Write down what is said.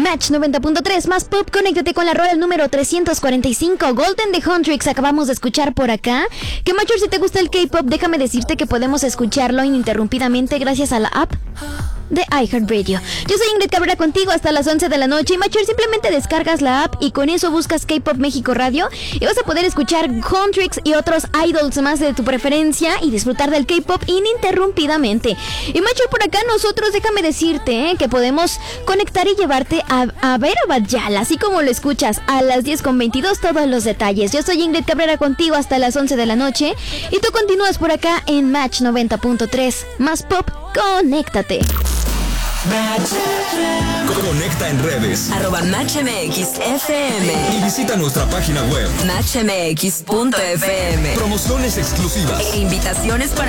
Match 90.3, más pop, conéctate con la rola número 345, Golden de Huntrix, acabamos de escuchar por acá. Que Machor, si te gusta el K-pop, déjame decirte que podemos escucharlo ininterrumpidamente gracias a la app de iHeartRadio. Yo soy Ingrid Cabrera contigo hasta las 11 de la noche. Y Machor, simplemente descargas la app y con eso buscas K-Pop México Radio y vas a poder escuchar Huntrix y otros idols más de tu preferencia y disfrutar del K-pop ininterrumpidamente. Y Machor, por acá nosotros, déjame decirte que podemos conectar y llevarte a ver a Badjal, así como lo escuchas, a las 10:22, todos los detalles. Yo soy Ingrid Cabrera contigo hasta las 11 de la noche y tú continúas por acá en Match 90.3, más pop, conéctate. Conecta en redes @MatchMXFM y visita nuestra página web MatchMX.fm. Promociones exclusivas E invitaciones para